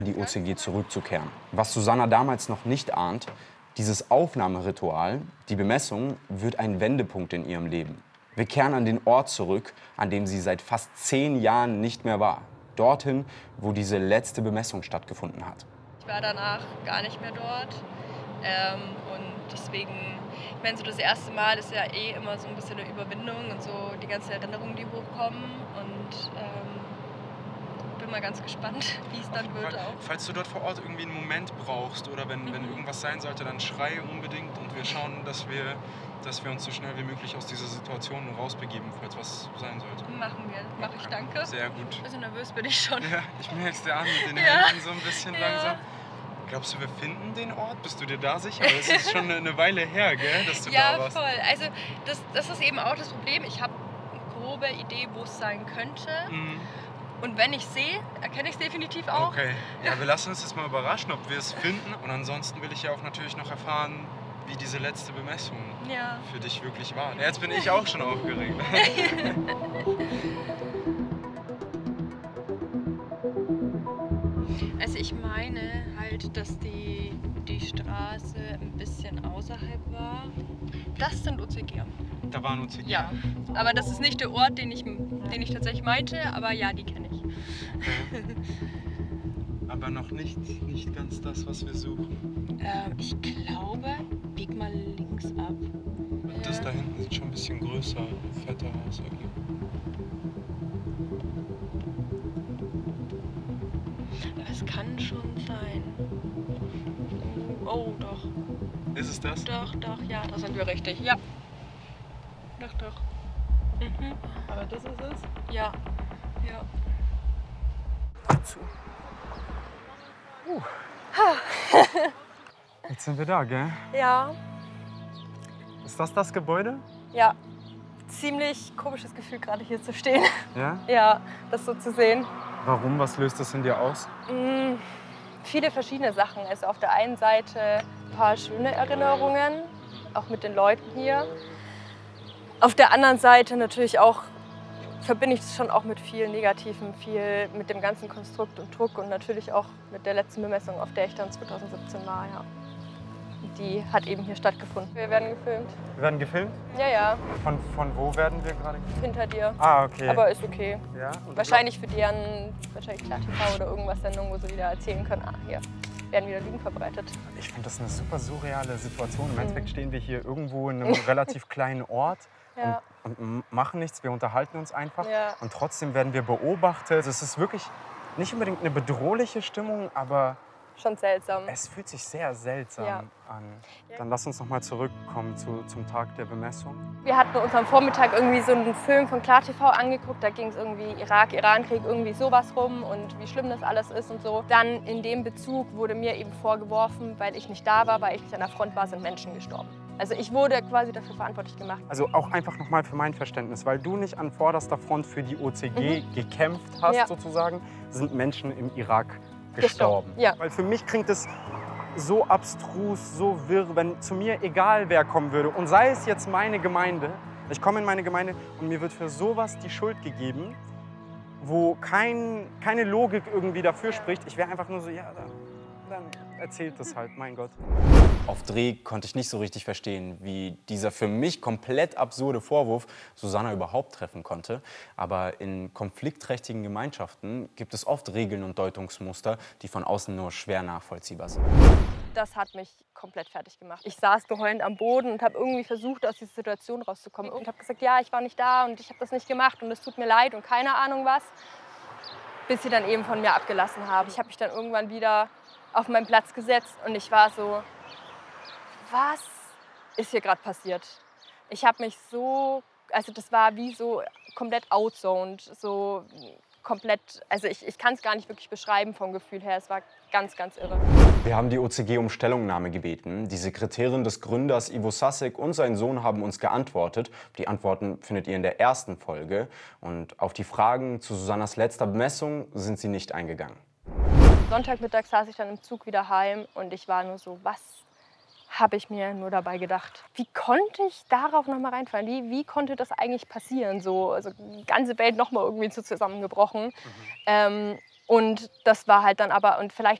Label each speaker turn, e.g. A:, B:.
A: die OCG zurückzukehren. Was Susanna damals noch nicht ahnt, dieses Aufnahmeritual, die Bemessung, wird ein Wendepunkt in ihrem Leben. Wir kehren an den Ort zurück, an dem sie seit fast 10 Jahren nicht mehr war. Dorthin, wo diese letzte Bemessung stattgefunden hat.
B: Ich war danach gar nicht mehr dort. Und deswegen, ich meine, so das erste Mal ist ja eh immer so ein bisschen eine Überwindung und so die ganzen Erinnerungen, die hochkommen. Und bin mal ganz gespannt, wie es dann wird auch.
C: Falls du dort vor Ort irgendwie einen Moment brauchst oder wenn irgendwas sein sollte, dann schrei unbedingt und wir schauen, dass wir uns so schnell wie möglich aus dieser Situation rausbegeben, falls was sein sollte.
B: Machen wir. Mach ich, danke.
C: Sehr gut.
B: Ein bisschen nervös bin ich schon.
C: Ja, ich merke es dir an mit den
B: Ja.
C: Händen so ein bisschen langsam. Glaubst du, wir finden den Ort? Bist du dir da sicher? Aber es ist schon eine Weile her, gell, dass du da warst.
B: Ja, voll. Also das ist eben auch das Problem. Ich habe eine grobe Idee, wo es sein könnte. Und wenn ich sehe, erkenne ich es definitiv auch.
C: Okay, ja, wir lassen uns jetzt mal überraschen, ob wir es finden. Und ansonsten will ich ja auch natürlich noch erfahren, wie diese letzte Bemessung für dich wirklich war. Ja, jetzt bin ich auch schon aufgeregt.
B: Also ich meine halt, dass die Straße ein bisschen außerhalb war. Das sind OCG.
C: Da war ein OCG.
B: Ja, aber das ist nicht der Ort, den ich tatsächlich meinte, aber ja, die kenne ich.
C: Aber noch nicht ganz das, was wir suchen.
B: Ich glaube, bieg mal links ab.
C: Das da hinten sieht schon ein bisschen größer, fetter aus irgendwie.
B: Aber es kann schon sein. Oh, doch.
C: Ist es das?
B: Doch, ja, da sind wir richtig. Ja. Doch.
C: Aber das ist es?
B: Ja.
A: Zu.
C: Jetzt sind wir da, gell?
B: Ja.
C: Ist das Gebäude?
B: Ja. Ziemlich komisches Gefühl, gerade hier zu stehen.
C: Ja?
B: Ja, das so zu sehen.
C: Warum? Was löst das in dir aus?
B: Viele verschiedene Sachen. Also auf der einen Seite ein paar schöne Erinnerungen, auch mit den Leuten hier. Auf der anderen Seite natürlich auch verbinde ich es schon auch mit viel Negativen, viel mit dem ganzen Konstrukt und Druck und natürlich auch mit der letzten Bemessung, auf der ich dann 2017 war. Ja. Die hat eben hier stattgefunden. Wir werden gefilmt.
C: Wir werden gefilmt?
B: Ja.
C: Von wo werden wir gerade gefilmt?
B: Hinter dir.
C: Ah, okay.
B: Aber ist okay.
C: Ja? Und
B: Wahrscheinlich für deren KlarTV oder irgendwas Sendung, wo sie wieder erzählen können, hier werden wieder Lügen verbreitet.
C: Ich finde das eine super surreale Situation. Im Endeffekt stehen wir hier irgendwo in einem relativ kleinen Ort und machen nichts. Wir unterhalten uns einfach und trotzdem werden wir beobachtet. Es ist wirklich nicht unbedingt eine bedrohliche Stimmung, aber
B: schon seltsam.
C: Es fühlt sich sehr seltsam an. Dann lass uns noch mal zurückkommen zum Tag der Bemessung.
B: Wir hatten uns am Vormittag irgendwie so einen Film von KlarTV angeguckt. Da ging es irgendwie Irak-Iran-Krieg, irgendwie sowas rum und wie schlimm das alles ist und so. Dann in dem Bezug wurde mir eben vorgeworfen, weil ich nicht da war, weil ich nicht an der Front war, sind Menschen gestorben. Also ich wurde quasi dafür verantwortlich gemacht.
C: Also auch einfach noch mal für mein Verständnis, weil du nicht an vorderster Front für die OCG gekämpft hast sozusagen, sind Menschen im Irak gestorben.
B: Ja.
C: Weil für mich klingt es so abstrus, so wirr, wenn zu mir egal wer kommen würde und sei es jetzt meine Gemeinde, ich komme in meine Gemeinde und mir wird für sowas die Schuld gegeben, wo keine Logik irgendwie dafür spricht. Ich wäre einfach nur so, ja, dann erzählt das halt, mein Gott.
A: Auf Dreh konnte ich nicht so richtig verstehen, wie dieser für mich komplett absurde Vorwurf Susanna überhaupt treffen konnte. Aber in konfliktträchtigen Gemeinschaften gibt es oft Regeln und Deutungsmuster, die von außen nur schwer nachvollziehbar sind.
B: Das hat mich komplett fertig gemacht. Ich saß geheulend am Boden und habe irgendwie versucht, aus dieser Situation rauszukommen. Und habe gesagt, ja, ich war nicht da und ich habe das nicht gemacht und es tut mir leid und keine Ahnung was. Bis sie dann eben von mir abgelassen haben. Ich habe mich dann irgendwann wieder auf meinen Platz gesetzt und ich war so, was ist hier gerade passiert? Ich habe mich so, also das war wie so komplett outzoned, so komplett, also ich kann es gar nicht wirklich beschreiben vom Gefühl her, es war ganz, ganz irre.
A: Wir haben die OCG um Stellungnahme gebeten. Die Sekretärin des Gründers Ivo Sasek und sein Sohn haben uns geantwortet. Die Antworten findet ihr in der ersten Folge. Und auf die Fragen zu Susannas letzter Bemessung sind sie nicht eingegangen.
B: Sonntagmittag saß ich dann im Zug wieder heim und ich war nur so, was habe ich mir nur dabei gedacht? Wie konnte ich darauf noch mal reinfallen? Wie konnte das eigentlich passieren? So, also die ganze Welt noch mal irgendwie so zusammengebrochen. Und das war halt dann aber, und vielleicht